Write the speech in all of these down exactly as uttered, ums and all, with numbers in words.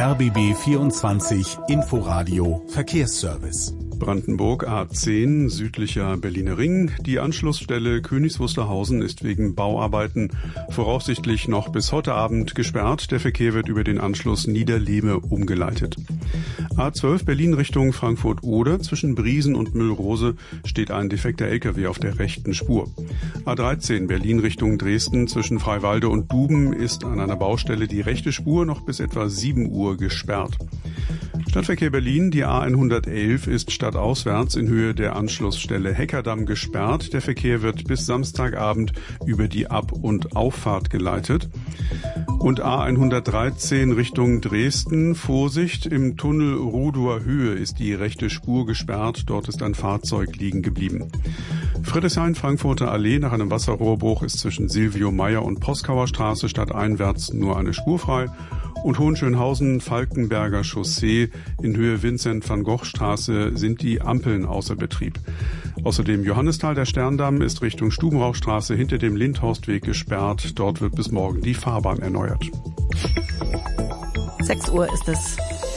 R B B vierundzwanzig Inforadio Verkehrsservice. Brandenburg A zehn, südlicher Berliner Ring. Die Anschlussstelle Königs Wusterhausen ist wegen Bauarbeiten voraussichtlich noch bis heute Abend gesperrt. Der Verkehr wird über den Anschluss Niederlehme umgeleitet. A zwölf Berlin Richtung Frankfurt-Oder. Zwischen Briesen und Müllrose steht ein defekter L K W auf der rechten Spur. A dreizehn Berlin Richtung Dresden. Zwischen Freiwalde und Duben ist an einer Baustelle die rechte Spur noch bis etwa sieben Uhr gesperrt. Stadtverkehr Berlin, die A hundertelf ist stadtauswärts in Höhe der Anschlussstelle Heckerdamm gesperrt. Der Verkehr wird bis Samstagabend über die Ab- und Auffahrt geleitet. Und A hundertdreizehn Richtung Dresden, Vorsicht, im Tunnel Rudower Höhe ist die rechte Spur gesperrt. Dort ist ein Fahrzeug liegen geblieben. Friedrichshain-Frankfurter Allee nach einem Wasserrohrbruch ist zwischen Silvio Meyer und Poskauer Straße stadteinwärts nur eine Spur frei. Und Hohenschönhausen-Falkenberger Chaussee in Höhe Vincent-van-Gogh-Straße sind die Ampeln außer Betrieb. Außerdem Johannisthal, der Sterndamm ist Richtung Stubenrauchstraße hinter dem Lindhorstweg gesperrt. Dort wird bis morgen die Fahrbahn erneuert. sechs Uhr ist es.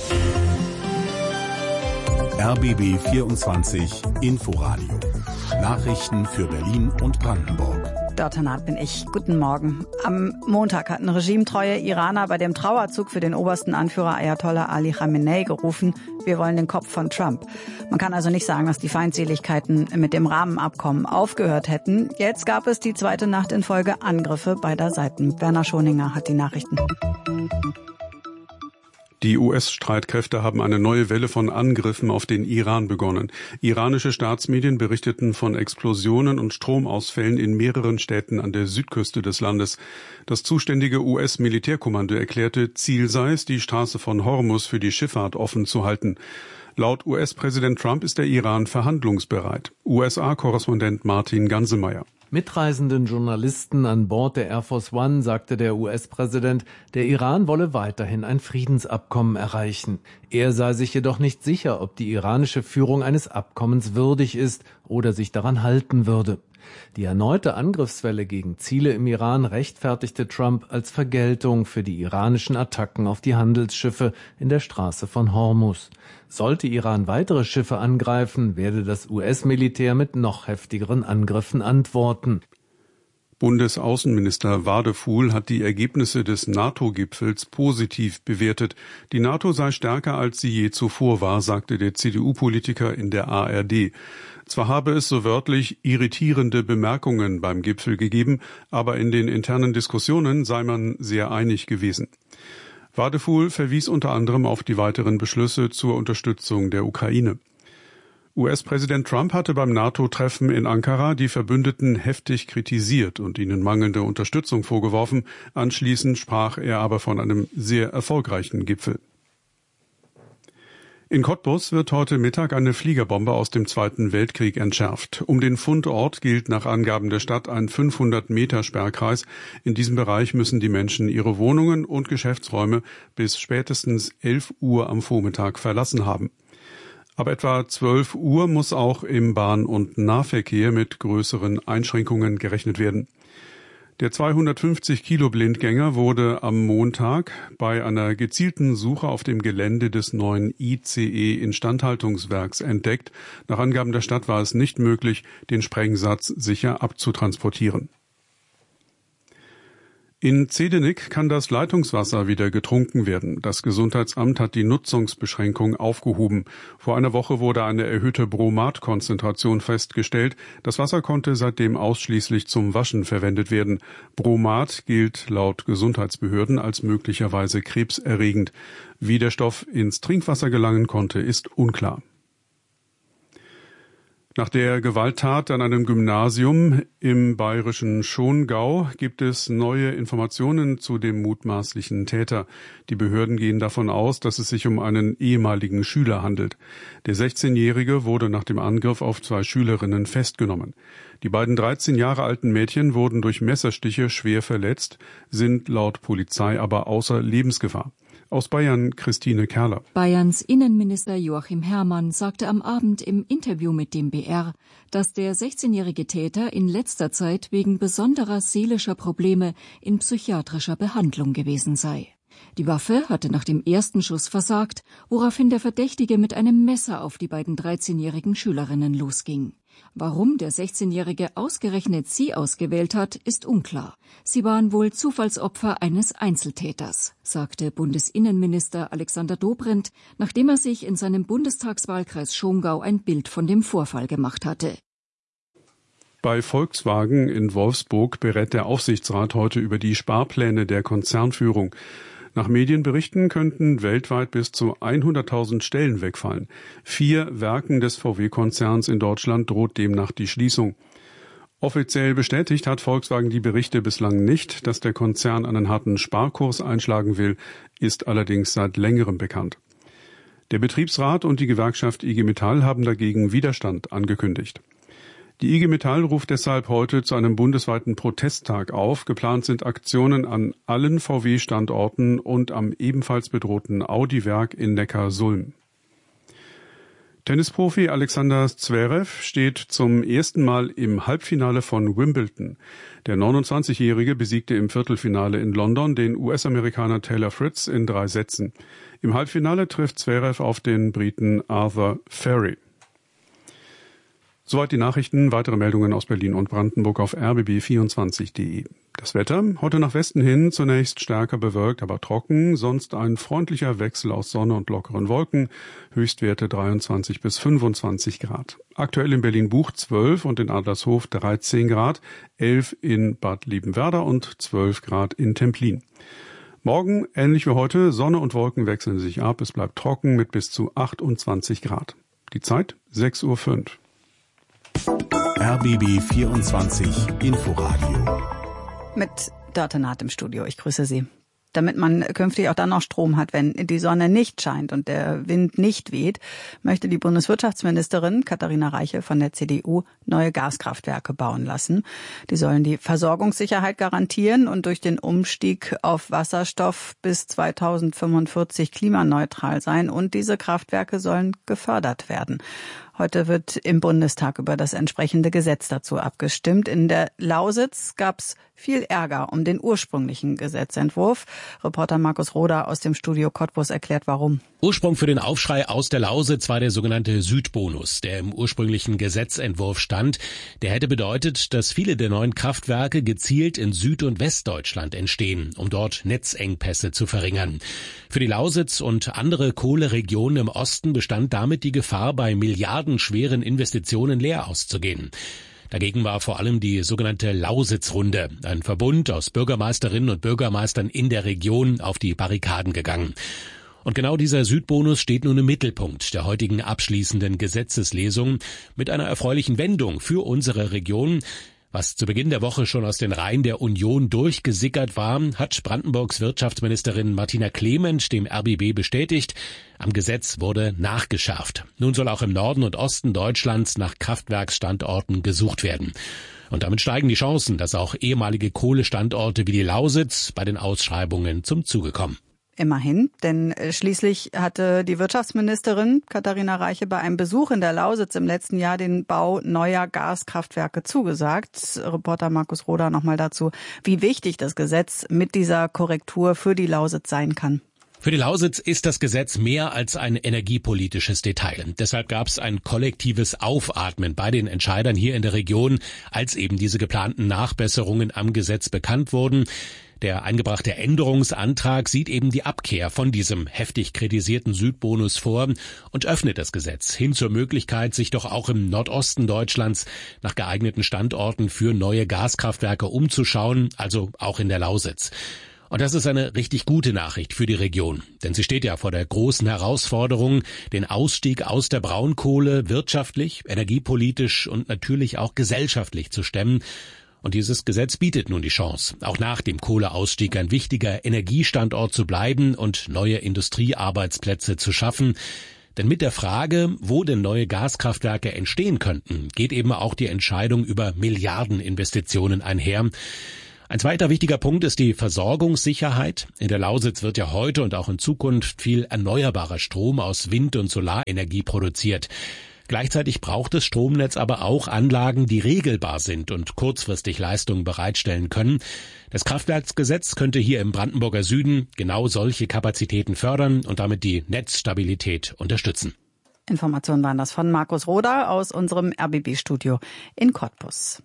R B B vierundzwanzig Inforadio. Nachrichten für Berlin und Brandenburg. Dörte bin ich. Guten Morgen. Am Montag hatten regimetreue Iraner bei dem Trauerzug für den obersten Anführer Ayatollah Ali Khamenei gerufen, wir wollen den Kopf von Trump. Man kann also nicht sagen, dass die Feindseligkeiten mit dem Rahmenabkommen aufgehört hätten. Jetzt gab es die zweite Nacht in Folge Angriffe beider Seiten. Werner Schoninger hat die Nachrichten. Die U S-Streitkräfte haben eine neue Welle von Angriffen auf den Iran begonnen. Iranische Staatsmedien berichteten von Explosionen und Stromausfällen in mehreren Städten an der Südküste des Landes. Das zuständige U S-Militärkommando erklärte, Ziel sei es, die Straße von Hormuz für die Schifffahrt offen zu halten. Laut U S-Präsident Trump ist der Iran verhandlungsbereit. U S A-Korrespondent Martin Gansemeyer. Mitreisenden Journalisten an Bord der Air Force One sagte der U S-Präsident, der Iran wolle weiterhin ein Friedensabkommen erreichen. Er sei sich jedoch nicht sicher, ob die iranische Führung eines Abkommens würdig ist oder sich daran halten würde. Die erneute Angriffswelle gegen Ziele im Iran rechtfertigte Trump als Vergeltung für die iranischen Attacken auf die Handelsschiffe in der Straße von Hormuz. Sollte Iran weitere Schiffe angreifen, werde das U S-Militär mit noch heftigeren Angriffen antworten. Bundesaußenminister Wadefuhl hat die Ergebnisse des NATO-Gipfels positiv bewertet. Die NATO sei stärker, als sie je zuvor war, sagte der C D U-Politiker in der A R D. Zwar habe es so wörtlich irritierende Bemerkungen beim Gipfel gegeben, aber in den internen Diskussionen sei man sehr einig gewesen. Wadefuhl verwies unter anderem auf die weiteren Beschlüsse zur Unterstützung der Ukraine. U S-Präsident Trump hatte beim NATO-Treffen in Ankara die Verbündeten heftig kritisiert und ihnen mangelnde Unterstützung vorgeworfen. Anschließend sprach er aber von einem sehr erfolgreichen Gipfel. In Cottbus wird heute Mittag eine Fliegerbombe aus dem Zweiten Weltkrieg entschärft. Um den Fundort gilt nach Angaben der Stadt ein fünfhundert Meter Sperrkreis. In diesem Bereich müssen die Menschen ihre Wohnungen und Geschäftsräume bis spätestens elf Uhr am Vormittag verlassen haben. Ab etwa zwölf Uhr muss auch im Bahn- und Nahverkehr mit größeren Einschränkungen gerechnet werden. Der zweihundertfünfzig Kilo Blindgänger wurde am Montag bei einer gezielten Suche auf dem Gelände des neuen I C E-Instandhaltungswerks entdeckt. Nach Angaben der Stadt war es nicht möglich, den Sprengsatz sicher abzutransportieren. In Zedenick kann das Leitungswasser wieder getrunken werden. Das Gesundheitsamt hat die Nutzungsbeschränkung aufgehoben. Vor einer Woche wurde eine erhöhte Bromatkonzentration festgestellt. Das Wasser konnte seitdem ausschließlich zum Waschen verwendet werden. Bromat gilt laut Gesundheitsbehörden als möglicherweise krebserregend. Wie der Stoff ins Trinkwasser gelangen konnte, ist unklar. Nach der Gewalttat an einem Gymnasium im bayerischen Schongau gibt es neue Informationen zu dem mutmaßlichen Täter. Die Behörden gehen davon aus, dass es sich um einen ehemaligen Schüler handelt. Der sechzehnjährige wurde nach dem Angriff auf zwei Schülerinnen festgenommen. Die beiden dreizehn Jahre alten Mädchen wurden durch Messerstiche schwer verletzt, sind laut Polizei aber außer Lebensgefahr. Aus Bayern Christine Kerler. Bayerns Innenminister Joachim Herrmann sagte am Abend im Interview mit dem B R, dass der sechzehnjährige Täter in letzter Zeit wegen besonderer seelischer Probleme in psychiatrischer Behandlung gewesen sei. Die Waffe hatte nach dem ersten Schuss versagt, woraufhin der Verdächtige mit einem Messer auf die beiden dreizehnjährigen Schülerinnen losging. Warum der sechzehnjährige ausgerechnet sie ausgewählt hat, ist unklar. Sie waren wohl Zufallsopfer eines Einzeltäters, sagte Bundesinnenminister Alexander Dobrindt, nachdem er sich in seinem Bundestagswahlkreis Schongau ein Bild von dem Vorfall gemacht hatte. Bei Volkswagen in Wolfsburg berät der Aufsichtsrat heute über die Sparpläne der Konzernführung. Nach Medienberichten könnten weltweit bis zu hunderttausend Stellen wegfallen. Vier Werken des V W-Konzerns in Deutschland droht demnach die Schließung. Offiziell bestätigt hat Volkswagen die Berichte bislang nicht. Dass der Konzern einen harten Sparkurs einschlagen will, ist allerdings seit längerem bekannt. Der Betriebsrat und die Gewerkschaft I G Metall haben dagegen Widerstand angekündigt. Die I G Metall ruft deshalb heute zu einem bundesweiten Protesttag auf. Geplant sind Aktionen an allen V W-Standorten und am ebenfalls bedrohten Audi-Werk in Neckarsulm. Tennisprofi Alexander Zverev steht zum ersten Mal im Halbfinale von Wimbledon. Der neunundzwanzigjährige besiegte im Viertelfinale in London den U S-Amerikaner Taylor Fritz in drei Sätzen. Im Halbfinale trifft Zverev auf den Briten Arthur Ferry. Soweit die Nachrichten. Weitere Meldungen aus Berlin und Brandenburg auf r b b vierundzwanzig punkt de. Das Wetter heute nach Westen hin zunächst stärker bewölkt, aber trocken, sonst ein freundlicher Wechsel aus Sonne und lockeren Wolken, Höchstwerte dreiundzwanzig bis fünfundzwanzig Grad. Aktuell in Berlin-Buch zwölf und in Adlershof dreizehn Grad, elf in Bad Liebenwerda und zwölf Grad in Templin. Morgen, ähnlich wie heute, Sonne und Wolken wechseln sich ab, es bleibt trocken mit bis zu achtundzwanzig Grad. Die Zeit sechs Uhr fünf. R B B vierundzwanzig Inforadio. Mit Dörte Naht im Studio. Ich grüße Sie. Damit man künftig auch dann noch Strom hat, wenn die Sonne nicht scheint und der Wind nicht weht, möchte die Bundeswirtschaftsministerin Katharina Reiche von der C D U neue Gaskraftwerke bauen lassen. Die sollen die Versorgungssicherheit garantieren und durch den Umstieg auf Wasserstoff bis zweitausendfünfundvierzig klimaneutral sein. Und diese Kraftwerke sollen gefördert werden. Heute wird im Bundestag über das entsprechende Gesetz dazu abgestimmt. In der Lausitz gab es viel Ärger um den ursprünglichen Gesetzentwurf. Reporter Markus Roder aus dem Studio Cottbus erklärt, warum. Ursprung für den Aufschrei aus der Lausitz war der sogenannte Südbonus, der im ursprünglichen Gesetzentwurf stand. Der hätte bedeutet, dass viele der neuen Kraftwerke gezielt in Süd- und Westdeutschland entstehen, um dort Netzengpässe zu verringern. Für die Lausitz und andere Kohleregionen im Osten bestand damit die Gefahr, bei milliardenschweren Investitionen leer auszugehen. Dagegen war vor allem die sogenannte Lausitzrunde, ein Verbund aus Bürgermeisterinnen und Bürgermeistern in der Region, auf die Barrikaden gegangen. Und genau dieser Südbonus steht nun im Mittelpunkt der heutigen abschließenden Gesetzeslesung mit einer erfreulichen Wendung für unsere Region. Was zu Beginn der Woche schon aus den Reihen der Union durchgesickert war, hat Brandenburgs Wirtschaftsministerin Martina Clement dem R B B bestätigt. Am Gesetz wurde nachgeschärft. Nun soll auch im Norden und Osten Deutschlands nach Kraftwerksstandorten gesucht werden. Und damit steigen die Chancen, dass auch ehemalige Kohlestandorte wie die Lausitz bei den Ausschreibungen zum Zuge kommen. Immerhin, denn schließlich hatte die Wirtschaftsministerin Katharina Reiche bei einem Besuch in der Lausitz im letzten Jahr den Bau neuer Gaskraftwerke zugesagt. Reporter Markus Roder nochmal dazu, wie wichtig das Gesetz mit dieser Korrektur für die Lausitz sein kann. Für die Lausitz ist das Gesetz mehr als ein energiepolitisches Detail. Deshalb gab es ein kollektives Aufatmen bei den Entscheidern hier in der Region, als eben diese geplanten Nachbesserungen am Gesetz bekannt wurden. Der eingebrachte Änderungsantrag sieht eben die Abkehr von diesem heftig kritisierten Südbonus vor und öffnet das Gesetz hin zur Möglichkeit, sich doch auch im Nordosten Deutschlands nach geeigneten Standorten für neue Gaskraftwerke umzuschauen, also auch in der Lausitz. Und das ist eine richtig gute Nachricht für die Region, denn sie steht ja vor der großen Herausforderung, den Ausstieg aus der Braunkohle wirtschaftlich, energiepolitisch und natürlich auch gesellschaftlich zu stemmen. Und dieses Gesetz bietet nun die Chance, auch nach dem Kohleausstieg ein wichtiger Energiestandort zu bleiben und neue Industriearbeitsplätze zu schaffen. Denn mit der Frage, wo denn neue Gaskraftwerke entstehen könnten, geht eben auch die Entscheidung über Milliardeninvestitionen einher. Ein zweiter wichtiger Punkt ist die Versorgungssicherheit. In der Lausitz wird ja heute und auch in Zukunft viel erneuerbarer Strom aus Wind- und Solarenergie produziert. Gleichzeitig braucht das Stromnetz aber auch Anlagen, die regelbar sind und kurzfristig Leistungen bereitstellen können. Das Kraftwerksgesetz könnte hier im Brandenburger Süden genau solche Kapazitäten fördern und damit die Netzstabilität unterstützen. Informationen waren das von Markus Roder aus unserem R B B-Studio in Cottbus.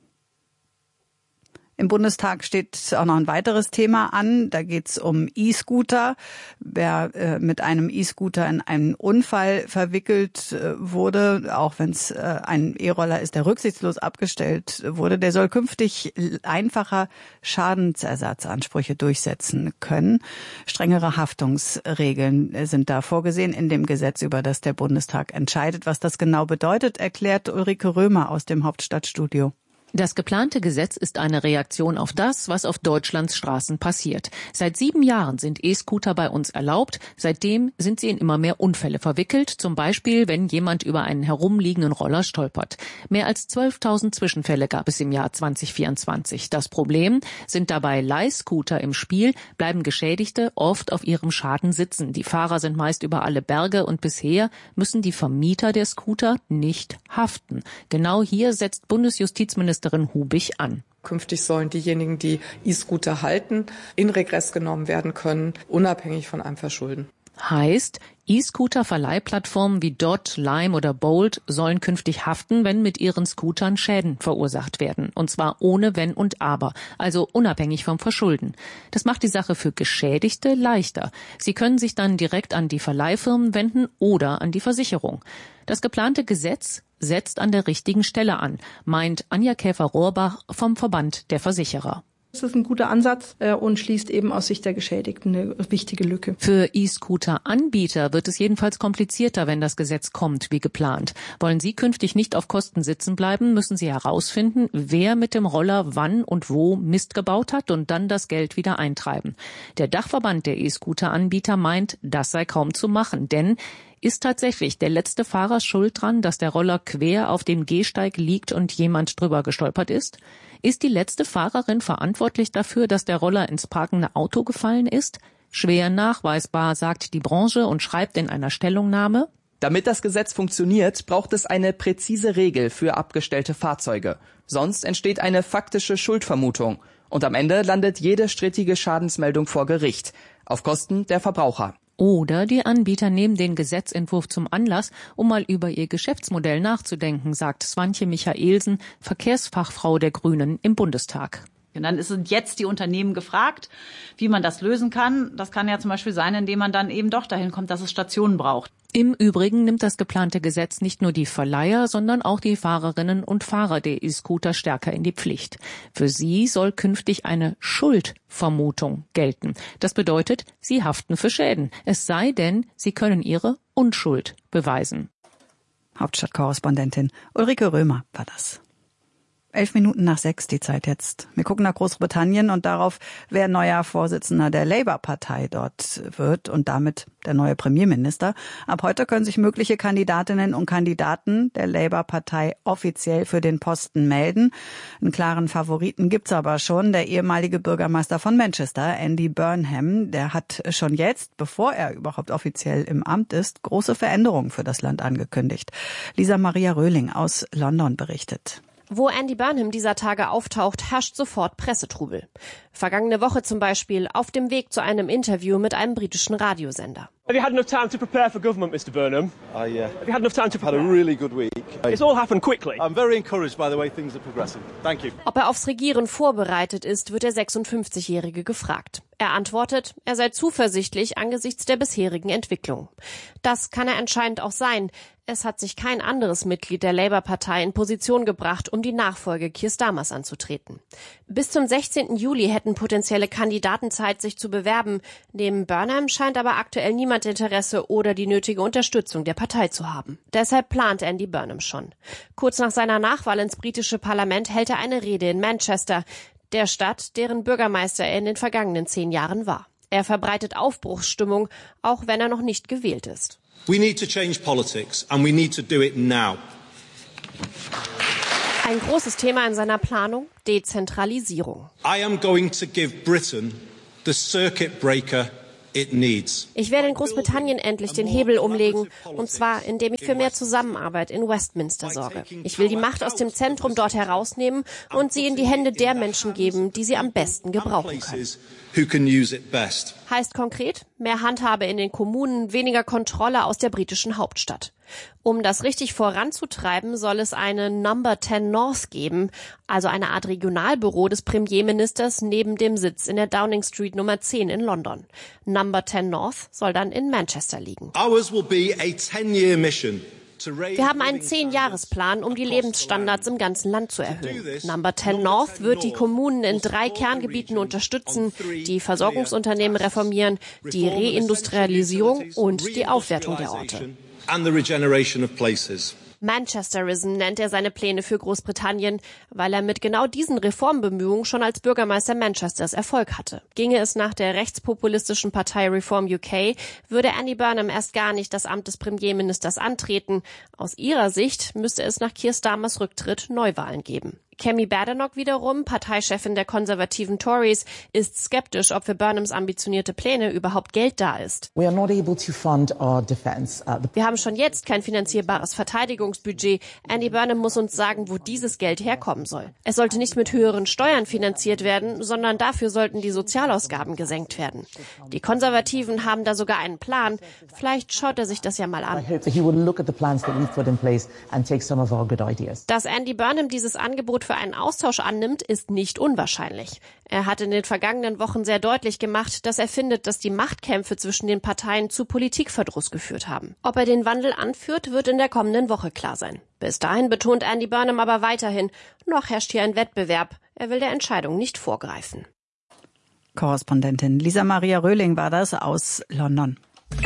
Im Bundestag steht auch noch ein weiteres Thema an. Da geht es um E-Scooter. Wer äh, mit einem E-Scooter in einen Unfall verwickelt äh, wurde, auch wenn es äh, ein E-Roller ist, der rücksichtslos abgestellt wurde, der soll künftig einfacher Schadensersatzansprüche durchsetzen können. Strengere Haftungsregeln sind da vorgesehen in dem Gesetz, über das der Bundestag entscheidet. Was das genau bedeutet, erklärt Ulrike Römer aus dem Hauptstadtstudio. Das geplante Gesetz ist eine Reaktion auf das, was auf Deutschlands Straßen passiert. Seit sieben Jahren sind E-Scooter bei uns erlaubt. Seitdem sind sie in immer mehr Unfälle verwickelt. Zum Beispiel, wenn jemand über einen herumliegenden Roller stolpert. Mehr als zwölftausend Zwischenfälle gab es im Jahr zwanzig vierundzwanzig. Das Problem: Sind dabei Leihscooter im Spiel, bleiben Geschädigte oft auf ihrem Schaden sitzen. Die Fahrer sind meist über alle Berge und bisher müssen die Vermieter der Scooter nicht haften. Genau hier setzt Bundesjustizministerin Hubig an. Künftig sollen diejenigen, die E-Scooter halten, in Regress genommen werden können, unabhängig von einem Verschulden. Heißt, E-Scooter-Verleihplattformen wie Dot, Lime oder Bolt sollen künftig haften, wenn mit ihren Scootern Schäden verursacht werden. Und zwar ohne Wenn und Aber, also unabhängig vom Verschulden. Das macht die Sache für Geschädigte leichter. Sie können sich dann direkt an die Verleihfirmen wenden oder an die Versicherung. Das geplante Gesetz setzt an der richtigen Stelle an, meint Anja Käfer-Rohrbach vom Verband der Versicherer. Das ist ein guter Ansatz und schließt eben aus Sicht der Geschädigten eine wichtige Lücke. Für E-Scooter-Anbieter wird es jedenfalls komplizierter, wenn das Gesetz kommt, wie geplant. Wollen Sie künftig nicht auf Kosten sitzen bleiben, müssen Sie herausfinden, wer mit dem Roller wann und wo Mist gebaut hat und dann das Geld wieder eintreiben. Der Dachverband der E-Scooter-Anbieter meint, das sei kaum zu machen, denn ist tatsächlich der letzte Fahrer schuld dran, dass der Roller quer auf dem Gehsteig liegt und jemand drüber gestolpert ist? Ist die letzte Fahrerin verantwortlich dafür, dass der Roller ins parkende Auto gefallen ist? Schwer nachweisbar, sagt die Branche und schreibt in einer Stellungnahme: Damit das Gesetz funktioniert, braucht es eine präzise Regel für abgestellte Fahrzeuge. Sonst entsteht eine faktische Schuldvermutung. Und am Ende landet jede strittige Schadensmeldung vor Gericht. Auf Kosten der Verbraucher. Oder die Anbieter nehmen den Gesetzentwurf zum Anlass, um mal über ihr Geschäftsmodell nachzudenken, sagt Swantje Michaelsen, Verkehrsfachfrau der Grünen im Bundestag. Und dann sind jetzt die Unternehmen gefragt, wie man das lösen kann. Das kann ja zum Beispiel sein, indem man dann eben doch dahin kommt, dass es Stationen braucht. Im Übrigen nimmt das geplante Gesetz nicht nur die Verleiher, sondern auch die Fahrerinnen und Fahrer der E-Scooter stärker in die Pflicht. Für sie soll künftig eine Schuldvermutung gelten. Das bedeutet, sie haften für Schäden. Es sei denn, sie können ihre Unschuld beweisen. Hauptstadtkorrespondentin Ulrike Römer war das. Elf Minuten nach sechs die Zeit jetzt. Wir gucken nach Großbritannien und darauf, wer neuer Vorsitzender der Labour-Partei dort wird und damit der neue Premierminister. Ab heute können sich mögliche Kandidatinnen und Kandidaten der Labour-Partei offiziell für den Posten melden. Einen klaren Favoriten gibt's aber schon. Der ehemalige Bürgermeister von Manchester, Andy Burnham, der hat schon jetzt, bevor er überhaupt offiziell im Amt ist, große Veränderungen für das Land angekündigt. Lisa Maria Röhling aus London berichtet. Wo Andy Burnham dieser Tage auftaucht, herrscht sofort Pressetrubel. Vergangene Woche zum Beispiel auf dem Weg zu einem Interview mit einem britischen Radiosender. Have you had enough time to prepare for government, Mister Burnham? Uh, yeah. Have you had enough time to prepare? Had a really good week. It's all happened quickly. I'm very encouraged by the way things are progressing. Thank you. Ob er aufs Regieren vorbereitet ist, wird der sechsundfünfzigjährige gefragt. Er antwortet, er sei zuversichtlich angesichts der bisherigen Entwicklung. Das kann er anscheinend auch sein. Es hat sich kein anderes Mitglied der Labour-Partei in Position gebracht, um die Nachfolge Keir Starmers anzutreten. Bis zum sechzehnten Juli hätten potenzielle Kandidaten Zeit, sich zu bewerben. Neben Burnham scheint aber aktuell niemand Interesse oder die nötige Unterstützung der Partei zu haben. Deshalb plant Andy Burnham schon. Kurz nach seiner Nachwahl ins britische Parlament hält er eine Rede in Manchester, der Stadt, deren Bürgermeister er in den vergangenen zehn Jahren war. Er verbreitet Aufbruchsstimmung, auch wenn er noch nicht gewählt ist. We need to change politics and we need to do it now. Ein großes Thema in seiner Planung: Dezentralisierung. I am going to give Britain the circuit breaker it needs. Ich werde in Großbritannien endlich den Hebel umlegen, und zwar indem ich für mehr Zusammenarbeit in Westminster sorge. Ich will die Macht aus dem Zentrum dort herausnehmen und sie in die Hände der Menschen geben, die sie am besten gebrauchen können. Who can use it best. Heißt konkret, mehr Handhabe in den Kommunen, weniger Kontrolle aus der britischen Hauptstadt. Um das richtig voranzutreiben, soll es eine Number zehn North geben, also eine Art Regionalbüro des Premierministers neben dem Sitz in der Downing Street Nummer zehn in London. Number zehn North soll dann in Manchester liegen. Ours will be a ten-year mission. Wir haben einen Zehn-Jahres-Plan, um die Lebensstandards im ganzen Land zu erhöhen. Number zehn North wird die Kommunen in drei Kerngebieten unterstützen, die Versorgungsunternehmen reformieren, die Reindustrialisierung und die Aufwertung der Orte. Manchesterism nennt er seine Pläne für Großbritannien, weil er mit genau diesen Reformbemühungen schon als Bürgermeister Manchesters Erfolg hatte. Ginge es nach der rechtspopulistischen Partei Reform U K, würde Andy Burnham erst gar nicht das Amt des Premierministers antreten. Aus ihrer Sicht müsste es nach Keir Starmers Rücktritt Neuwahlen geben. Kemi Badenoch wiederum, Parteichefin der konservativen Tories, ist skeptisch, ob für Burnhams ambitionierte Pläne überhaupt Geld da ist. We are not able to fund our defense. Uh, Wir haben schon jetzt kein finanzierbares Verteidigungsbudget. Andy Burnham muss uns sagen, wo dieses Geld herkommen soll. Es sollte nicht mit höheren Steuern finanziert werden, sondern dafür sollten die Sozialausgaben gesenkt werden. Die Konservativen haben da sogar einen Plan. Vielleicht schaut er sich das ja mal an. Dass Andy Burnham dieses Angebot für einen Austausch annimmt, ist nicht unwahrscheinlich. Er hat in den vergangenen Wochen sehr deutlich gemacht, dass er findet, dass die Machtkämpfe zwischen den Parteien zu Politikverdruss geführt haben. Ob er den Wandel anführt, wird in der kommenden Woche klar sein. Bis dahin betont Andy Burnham aber weiterhin, noch herrscht hier ein Wettbewerb. Er will der Entscheidung nicht vorgreifen. Korrespondentin Lisa Maria Röhling war das aus London.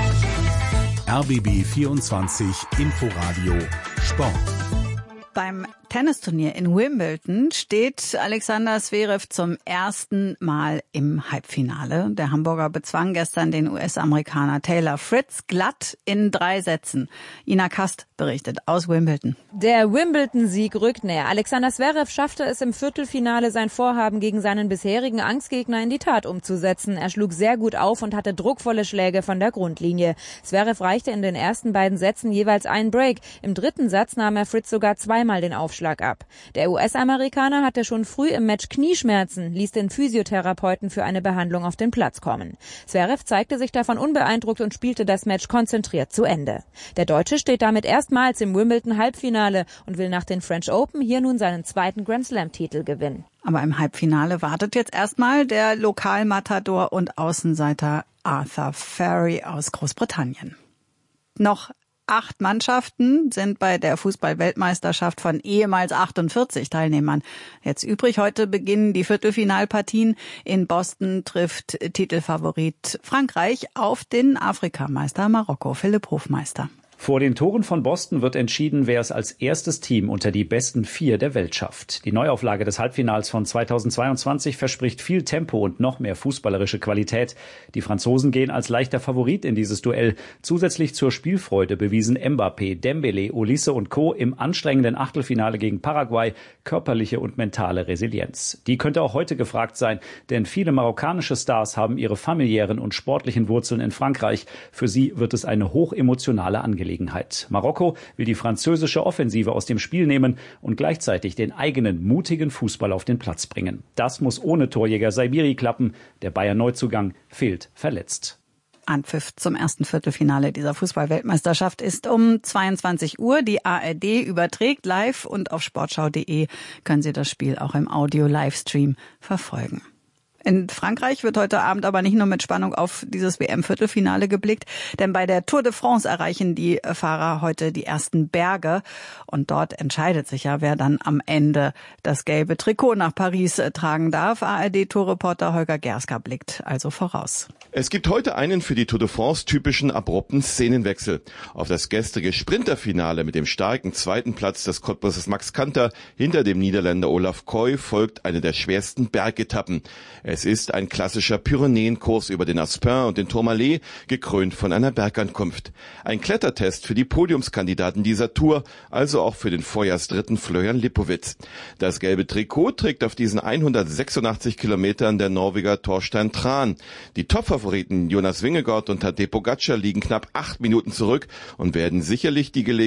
R B B vierundzwanzig Inforadio Sport. Beim Tennisturnier in Wimbledon steht Alexander Zverev zum ersten Mal im Halbfinale. Der Hamburger bezwang gestern den U S-Amerikaner Taylor Fritz glatt in drei Sätzen. Ina Kast berichtet aus Wimbledon. Der Wimbledon-Sieg rückt näher. Alexander Zverev schaffte es im Viertelfinale, sein Vorhaben gegen seinen bisherigen Angstgegner in die Tat umzusetzen. Er schlug sehr gut auf und hatte druckvolle Schläge von der Grundlinie. Zverev reichte in den ersten beiden Sätzen jeweils einen Break. Im dritten Satz nahm er Fritz sogar zweimal den Aufschlag ab. Der U S-Amerikaner hatte schon früh im Match Knieschmerzen, ließ den Physiotherapeuten für eine Behandlung auf den Platz kommen. Zverev zeigte sich davon unbeeindruckt und spielte das Match konzentriert zu Ende. Der Deutsche steht damit erstmals im Wimbledon-Halbfinale und will nach den French Open hier nun seinen zweiten Grand-Slam-Titel gewinnen. Aber im Halbfinale wartet jetzt erstmal der Lokalmatador und Außenseiter Arthur Ferry aus Großbritannien. Noch Acht Mannschaften sind bei der Fußball-Weltmeisterschaft von ehemals achtundvierzig Teilnehmern jetzt übrig. Heute beginnen die Viertelfinalpartien. In Boston trifft Titelfavorit Frankreich auf den Afrikameister Marokko. Philipp Hofmeister. Vor den Toren von Boston wird entschieden, wer es als erstes Team unter die besten vier der Welt schafft. Die Neuauflage des Halbfinals von zweitausendzweiundzwanzig verspricht viel Tempo und noch mehr fußballerische Qualität. Die Franzosen gehen als leichter Favorit in dieses Duell. Zusätzlich zur Spielfreude bewiesen Mbappé, Dembélé, Olise und Co. im anstrengenden Achtelfinale gegen Paraguay körperliche und mentale Resilienz. Die könnte auch heute gefragt sein, denn viele marokkanische Stars haben ihre familiären und sportlichen Wurzeln in Frankreich. Für sie wird es eine hochemotionale Angelegenheit. Marokko will die französische Offensive aus dem Spiel nehmen und gleichzeitig den eigenen mutigen Fußball auf den Platz bringen. Das muss ohne Torjäger Saibiri klappen. Der Bayern-Neuzugang fehlt verletzt. Anpfiff zum ersten Viertelfinale dieser Fußball-Weltmeisterschaft ist um zweiundzwanzig Uhr. Die A R D überträgt live und auf sportschau punkt de können Sie das Spiel auch im Audio-Livestream verfolgen. In Frankreich wird heute Abend aber nicht nur mit Spannung auf dieses W M-Viertelfinale geblickt, denn bei der Tour de France erreichen die Fahrer heute die ersten Berge und dort entscheidet sich ja, wer dann am Ende das gelbe Trikot nach Paris tragen darf. A R D-Tourreporter Holger Gerska blickt also voraus. Es gibt heute einen für die Tour de France typischen abrupten Szenenwechsel. Auf das gestrige Sprinterfinale mit dem starken zweiten Platz des Cottbusses Max Kanter hinter dem Niederländer Olaf Koy folgt eine der schwersten Bergetappen. Es ist ein klassischer Pyrenäenkurs über den Aspin und den Tourmalet, gekrönt von einer Bergankunft. Ein Klettertest für die Podiumskandidaten dieser Tour, also auch für den Vorjahrsdritten Florian Lippowitz. Das gelbe Trikot trägt auf diesen hundertsechsundachtzig Kilometern der Norweger Torstein Tran. Die Topfavoriten Jonas Vingegaard und Tadej Pogacar liegen knapp acht Minuten zurück und werden sicherlich die Gelegenheit